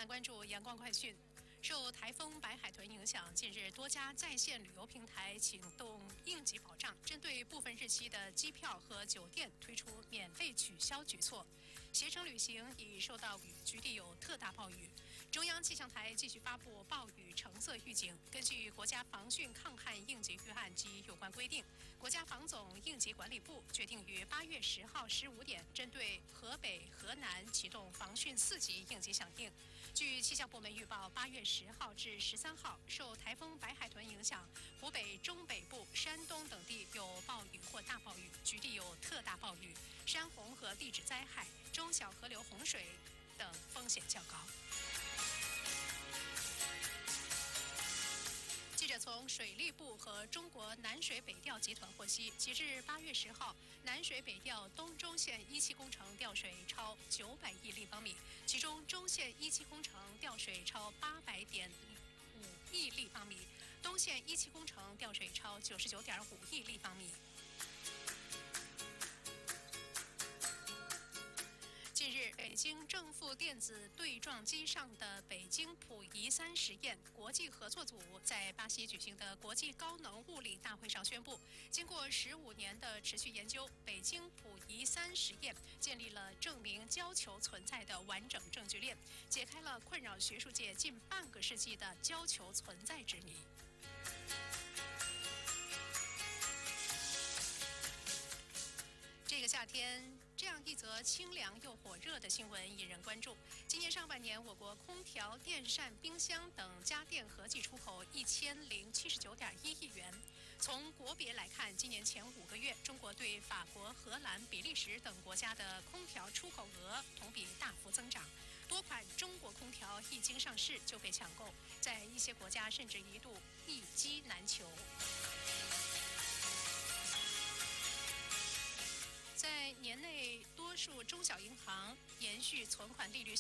来关注阳光快讯。受台风白海豚影响，近日多家在线旅游平台启动应急保障，针对部分日期的机票和酒店推出免费取消举措。携程旅行已受到局地有特大暴雨，中央气象台继续发布暴雨橙色预警。根据国家防汛抗旱应急预案及有关规定，国家防总应急管理部决定于8月10号15点，针对河北、河南启动防汛4级应急响应。据气象部门预报，8月10号至13号，受台风白海豚影响，湖北中北部、山东等地有暴雨或大暴雨，局地有特大暴雨，山洪和地质灾害、中小河流洪水等风险较高。记者从水利部和中国南水北调集团获悉，截至8月10号，南水北调东中线1期工程调水超900亿立方米，其中中线1期工程调水超800.5亿立方米，东线1期工程调水超99.5亿立方米。近日，北京正负电子对撞机上的北京溥仪3实验国际合作组在巴西举行的国际高能物理大会上宣布，经过15年的持续研究，北京溥仪3实验建立了证明胶球存在的完整证据链，解开了困扰学术界近半个世纪的胶球存在之谜。这个夏天，这样一则清凉又火热的新闻引人关注。今年上半年，我国空调、电扇、冰箱等家电合计出口1079.1亿元。从国别来看，今年前5个月，中国对法国、荷兰、比利时等国家的空调出口额同比大幅增长。多款中国空调一经上市就被抢购，在一些国家甚至一度一机难求。在年内，多数中小银行延续存款利率